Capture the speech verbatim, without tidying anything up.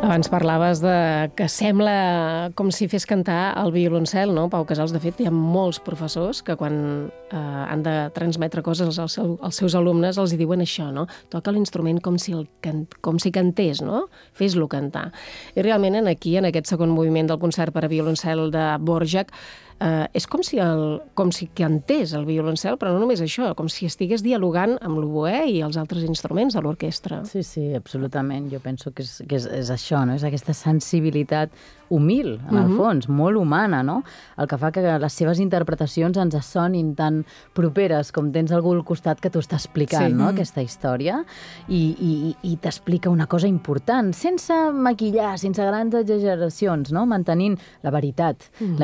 Abans parlaves de que sembla com si fes cantar el violoncel, no, Pau Casals? De fet, hi ha molts professors que quan eh, han de transmetre coses als, seu, als seus alumnes els hi diuen això, no? Toca l'instrument com si, el can, com si cantés, no? Fes-lo cantar. I realment aquí, en aquest segon moviment del concert per a violoncel de Dvořák, Uh, és com si, el, com si cantés el violoncel, però no només això, com si estigués dialogant amb l'oboè i els altres instruments de l'orquestra. Sí, sí, absolutament. Jo penso que és, que és, és això, no? És aquesta sensibilitat humil, en el uh-huh. fons, molt humana, no? El que fa que les seves interpretacions ens sonin tan properes com tens algú al costat que t'ho està explicant, sí. no? Aquesta història, i, i, i t'explica una cosa important, sense maquillar, sense grans exageracions, no? Mantenint la veritat, uh-huh. la